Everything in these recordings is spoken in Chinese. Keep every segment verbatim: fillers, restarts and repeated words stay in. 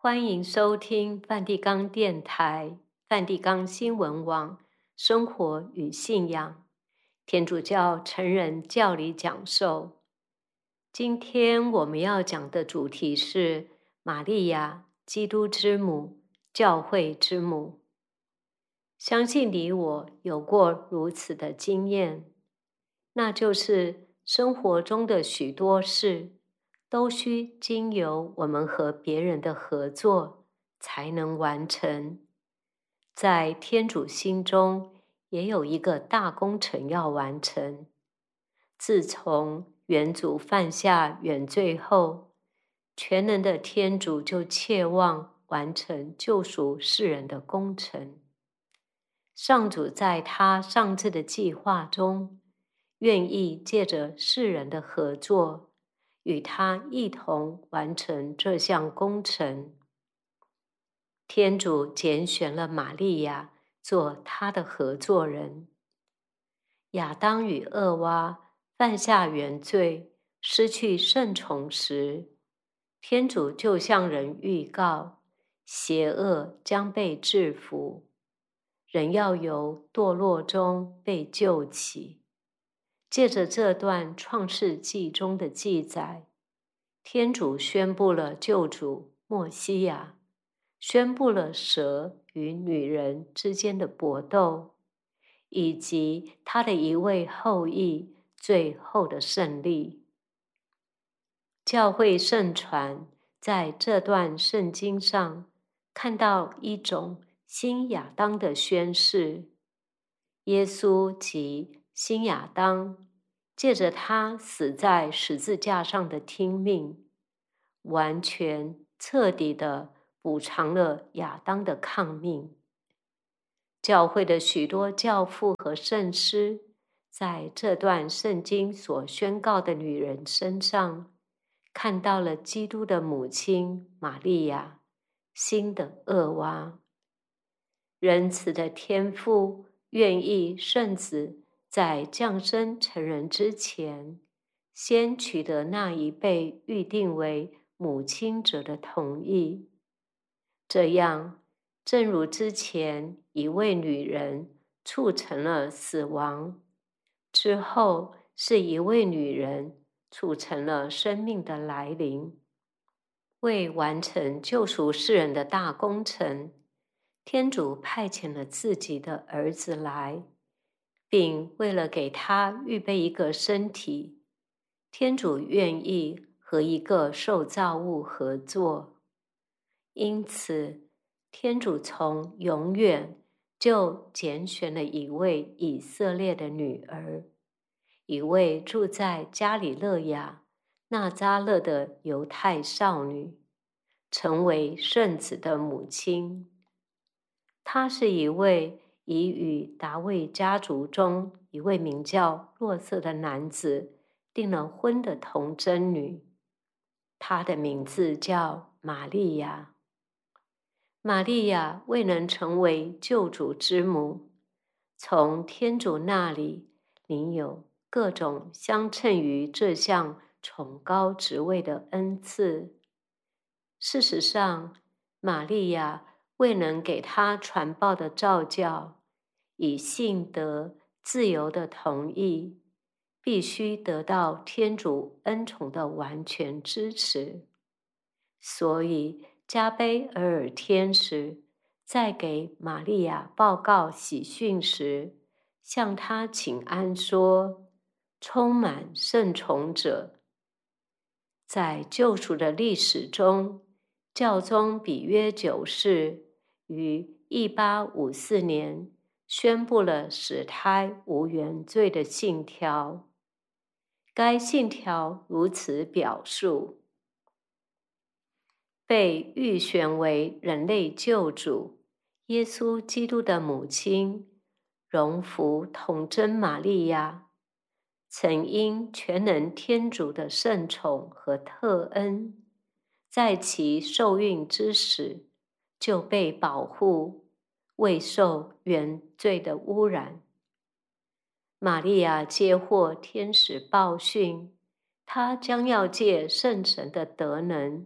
欢迎收听梵蒂冈电台、梵蒂冈新闻网生活与信仰天主教成人教理讲授。今天我们要讲的主题是玛利亚，基督之母，教会之母。相信你我有过如此的经验，那就是生活中的许多事都需经由我们和别人的合作才能完成。在天主心中也有一个大工程要完成。自从元祖犯下原罪后，全能的天主就切望完成救赎世人的工程。上主在他上至的计划中，愿意借着世人的合作，与他一同完成这项工程。天主拣选了玛利亚做他的合作人。亚当与厄娃犯下原罪，失去圣宠时，天主就向人预告，邪恶将被制服，人要由堕落中被救起。借着这段创世纪中的记载，天主宣布了救主默西亚，宣布了蛇与女人之间的搏斗，以及他的一位后裔最后的胜利。教会圣传在这段圣经上看到一种新亚当的宣示。耶稣即新亚当，借着他死在十字架上的听命，完全彻底地补偿了亚当的抗命。教会的许多教父和圣师在这段圣经所宣告的女人身上，看到了基督的母亲玛利亚，新的厄娃。仁慈的天父愿意圣子在降生成人之前，先取得那一被预定为母亲者的同意。这样，正如之前一位女人促成了死亡，之后是一位女人促成了生命的来临。为完成救赎世人的大工程，天主派遣了自己的儿子来，并为了给他预备一个身体，天主愿意和一个受造物合作。因此，天主从永远就拣选了一位以色列的女儿，一位住在加里肋亚纳匝勒的犹太少女，成为圣子的母亲。她是一位已与达味家族中一位名叫若瑟的男子订了婚的童贞女，她的名字叫玛利亚。玛利亚未能成为救主之母，从天主那里领有各种相称于这项崇高职位的恩赐。事实上，玛利亚未能给他传报的召教，以信德自由的同意，必须得到天主恩宠的完全支持。所以加贝尔尔天使在给玛利亚报告喜讯时，向她请安说：充满圣宠者。在救赎的历史中，教宗比约九世于一八五四年宣布了使胎无原罪的信条。该信条如此表述：被预选为人类救主耶稣基督的母亲，荣福童贞玛利亚，曾因全能天主的圣宠和特恩，在其受孕之时就被保护，未受原罪的污染。玛利亚接获天使报讯，她将要借圣神的德能，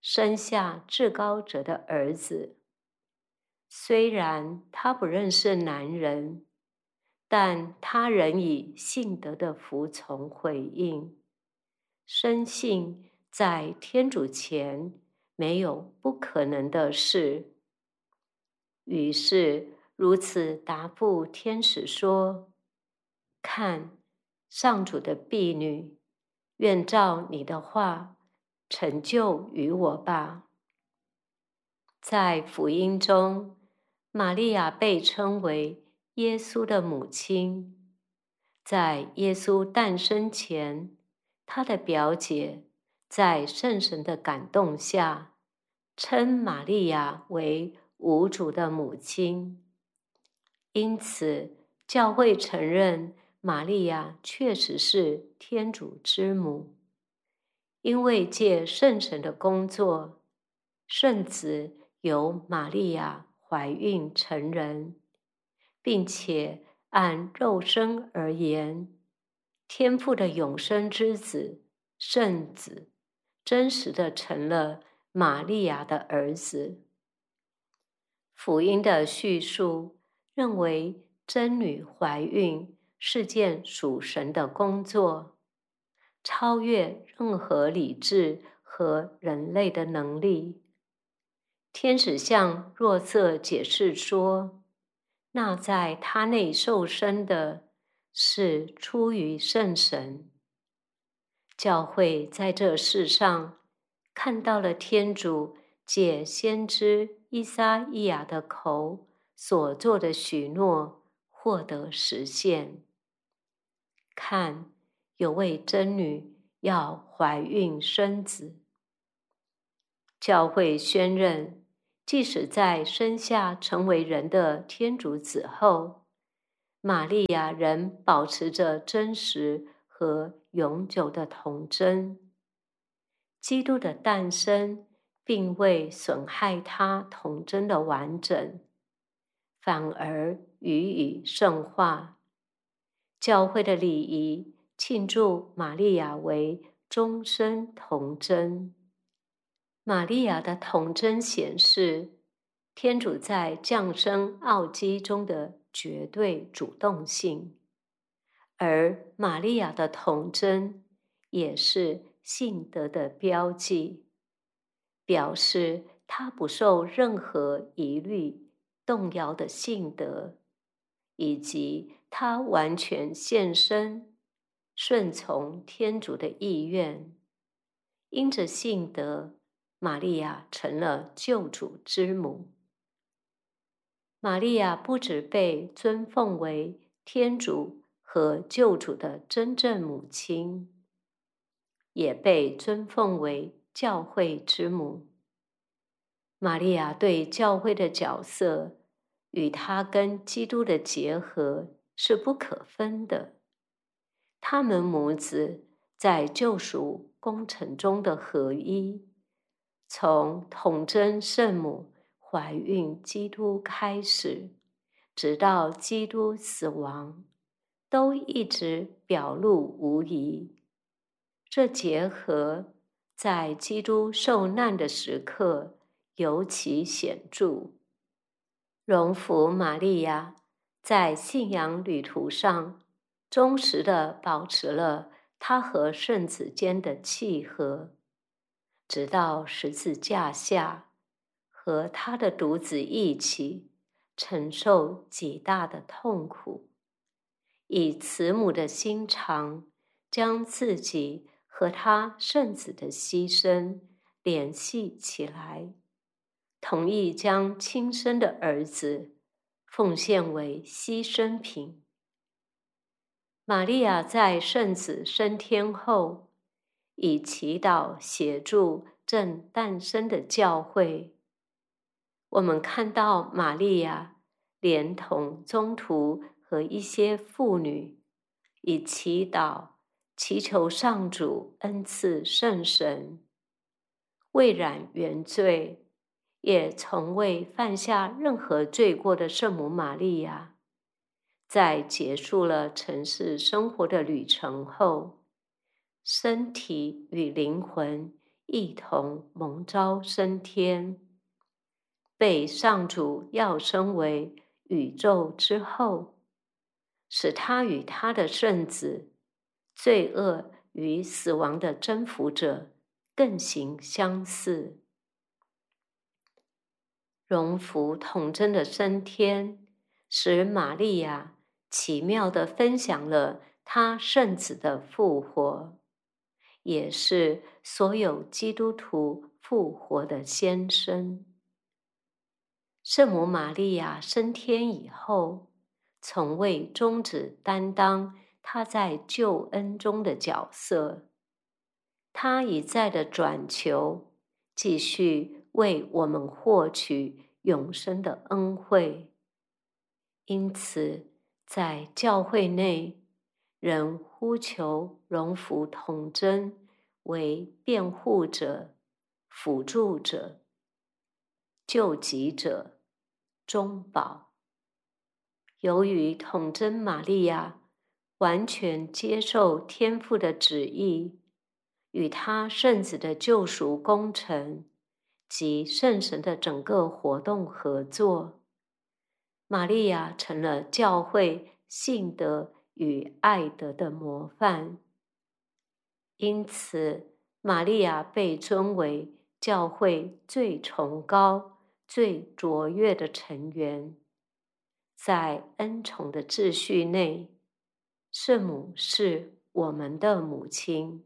生下至高者的儿子。虽然他不认识男人，但他仍以信德的服从回应，深信在天主前没有不可能的事。于是如此答复天使说：看，上主的婢女，愿照你的话成就于我吧。在福音中，玛利亚被称为耶稣的母亲。在耶稣诞生前，他的表姐在圣神的感动下，称玛利亚为无主的母亲。因此，教会承认玛利亚确实是天主之母，因为借圣神的工作，圣子由玛利亚怀孕成人，并且按肉身而言，天父的永生之子圣子真实的成了玛利亚的儿子。福音的叙述认为真女怀孕是件属神的工作，超越任何理智和人类的能力。天使向若瑟解释说，那在他内受生的是出于圣神。教会在这世上看到了天主借先知依撒意亚的口所做的许诺获得实现。看，有位真女要怀孕生子。教会宣认，即使在生下成为人的天主子后，玛利亚仍保持着真实和永久的童真。基督的诞生并未损害他童真的完整，反而予以圣化。教会的礼仪庆祝玛利亚为终身童真。玛利亚的童真显示天主在降生奥基中的绝对主动性，而玛利亚的童真也是信德的标记，表示她不受任何疑虑动摇的信德，以及她完全献身顺从天主的意愿。因着信德，玛利亚成了救主之母。玛利亚不只被尊奉为天主和救主的真正母亲，也被尊奉为教会之母。玛利亚对教会的角色与她跟基督的结合是不可分的。他们母子在救赎工程中的合一，从童真圣母怀孕基督开始，直到基督死亡，都一直表露无遗。这结合在基督受难的时刻尤其显著。荣福玛利亚在信仰旅途上忠实地保持了他和圣子间的契合，直到十字架下，和他的独子一起承受极大的痛苦，以慈母的心肠将自己和他圣子的牺牲联系起来，同意将亲生的儿子奉献为牺牲品。玛利亚在圣子升天后，以祈祷协助正诞生的教会。我们看到玛利亚连同宗徒和一些妇女，以祈祷祈求上主恩赐圣神，未染原罪，也从未犯下任何罪过的圣母玛利亚，在结束了尘世生活的旅程后，身体与灵魂一同蒙召升天，被上主要升为宇宙之后，使他与他的圣子，罪恶与死亡的征服者更形相似。荣福童真的升天，使玛利亚奇妙地分享了他圣子的复活，也是所有基督徒复活的先声。圣母玛利亚升天以后，从未终止担当她在救恩中的角色，她一再的转求，继续为我们获取永生的恩惠。因此，在教会内，人呼求荣福童真为辩护者、辅助者、救济者、中保。由于童真玛利亚完全接受天父的旨意，与他圣子的救赎工程及圣神的整个活动合作，玛利亚成了教会信德与爱德的模范。因此，玛利亚被尊为教会最崇高、最卓越的成员。在恩宠的秩序内，圣母是我们的母亲。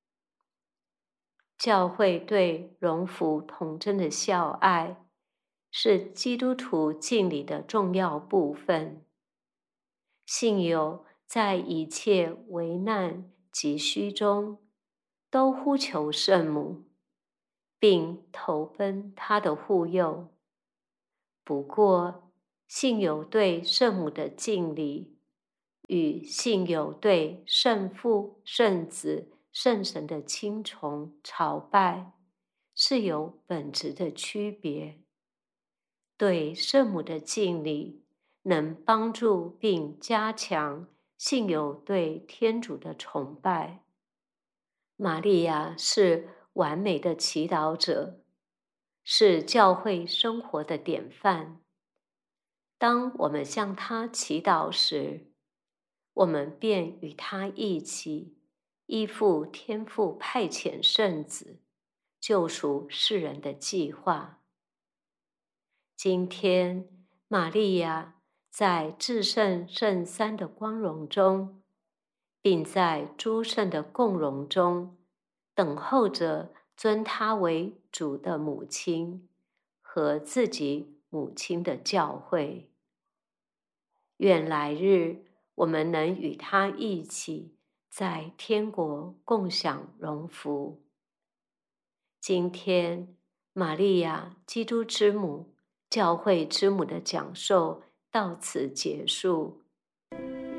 教会对荣福童真的孝爱，是基督徒敬礼的重要部分。信友在一切危难急需中，都呼求圣母，并投奔她的护佑。不过，信友对圣母的敬礼，与信友对圣父、圣子、圣神的亲崇朝拜，是有本质的区别。对圣母的敬礼，能帮助并加强信友对天主的崇拜。玛利亚是完美的祈祷者，是教会生活的典范。当我们向她祈祷时，我们便与她一起依附天父派遣圣子，救赎世人的计划。今天，玛利亚在至圣圣三的光荣中，并在诸圣的共荣中，等候着尊她为主的母亲和自己母亲的教会。愿来日我们能与她一起在天国共享荣福。今天，玛利亚基督之母、教会之母的讲授到此结束。